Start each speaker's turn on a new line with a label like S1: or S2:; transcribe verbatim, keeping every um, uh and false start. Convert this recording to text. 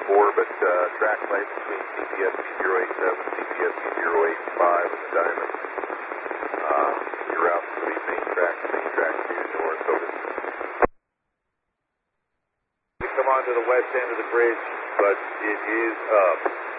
S1: four, but uh, track lights between C P S C zero eight seven and C P S C zero eight five in the diamond. Uh, your route to the main track, main track to north, over.
S2: We come onto the west end of the bridge, but it is up.